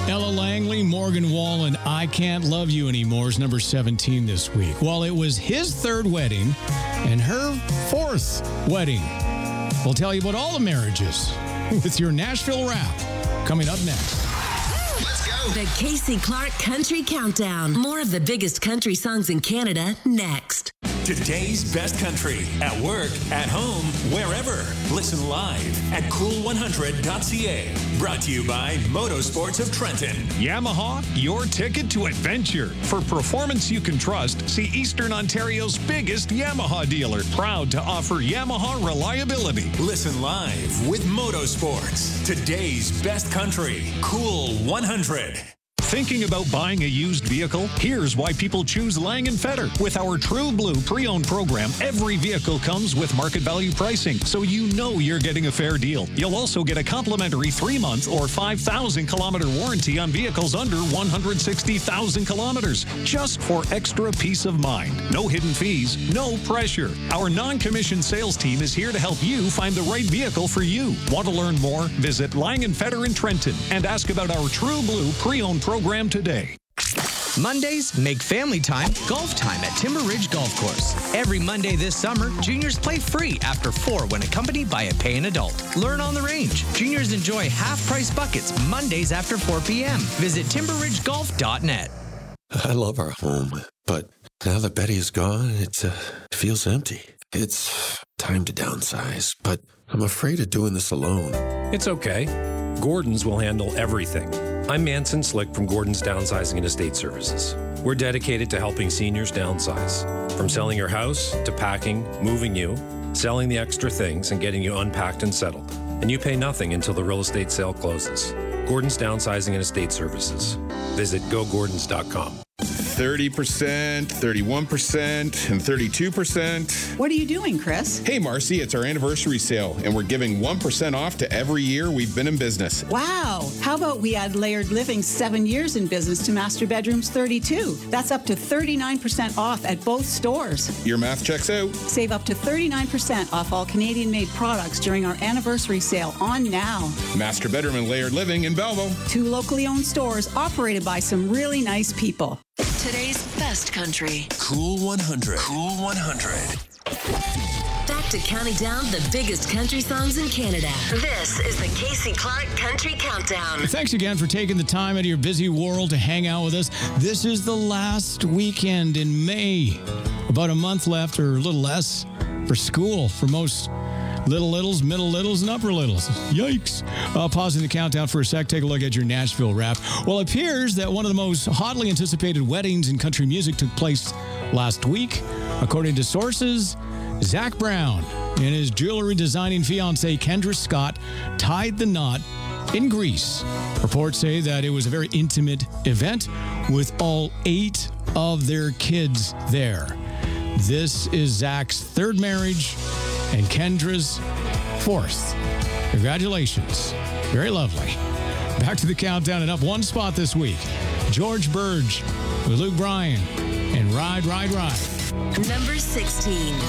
Ella Langley, Morgan Wallen, I Can't Love You Anymore is number 17 this week. Well, it was his third wedding and her fourth wedding. We'll tell you about all the marriages with your Nashville Wrap coming up next. Let's go. The Casey Clark Country Countdown. More of the biggest country songs in Canada next. Today's best country. At work, at home, wherever. Listen live at cool100.ca. Brought to you by Motorsports of Trenton. Yamaha, your ticket to adventure. For performance you can trust, see Eastern Ontario's biggest Yamaha dealer. Proud to offer Yamaha reliability. Listen live with Motorsports. Today's best country. Cool 100. Thinking about buying a used vehicle? Here's why people choose Lang & Fetter. With our True Blue pre-owned program, every vehicle comes with market value pricing, so you know you're getting a fair deal. You'll also get a complimentary 3-month or 5,000-kilometer warranty on vehicles under 160,000 kilometers, just for extra peace of mind. No hidden fees, no pressure. Our non-commissioned sales team is here to help you find the right vehicle for you. Want to learn more? Visit Lang & Fetter in Trenton and ask about our True Blue pre-owned program today. Mondays make family time golf time at Timber Ridge Golf Course. Every Monday this summer, juniors play free after 4 when accompanied by a paying adult. Learn on the range. Juniors enjoy half-price buckets Mondays after 4 p.m. Visit timberridgegolf.net. I love our home, but now that Betty is gone, it feels empty. It's time to downsize, but I'm afraid of doing this alone. It's okay. Gordon's will handle everything. I'm Manson Slick from Gordon's Downsizing and Estate Services. We're dedicated to helping seniors downsize. From selling your house to packing, moving you, selling the extra things, and getting you unpacked and settled. And you pay nothing until the real estate sale closes. Gordon's Downsizing and Estate Services. Visit gogordons.com. 30%, 31%, and 32%. What are you doing, Chris? Hey, Marcy, it's our anniversary sale, and we're giving 1% off to every year we've been in business. Wow. How about we add Layered Living 7 years in business to Master Bedrooms 32? That's up to 39% off at both stores. Your math checks out. Save up to 39% off all Canadian-made products during our anniversary sale on now. Master Bedroom and Layered Living in Belleville. 2 locally owned stores operated by some really nice people. Today's best country. Cool 100. Cool 100. Back to counting down the biggest country songs in Canada. This is the Casey Clark Country Countdown. Thanks again for taking the time out of your busy world to hang out with us. This is the last weekend in May. About a month left, or a little less, for school for most little littles, middle littles, and upper littles. Yikes. Pausing the countdown for a sec, take a look at your Nashville Wrap. Well, it appears that one of the most hotly anticipated weddings in country music took place last week. According to sources, Zach Brown and his jewelry designing fiancée, Kendra Scott, tied the knot in Greece. Reports say that it was a very intimate event with all 8 of their kids there. This is Zach's 3rd marriage and Kendra's 4th. Congratulations. Very lovely. Back to the countdown and up 1 spot this week. George Burge with Luke Bryan and Ride, Ride, Ride. Number 16.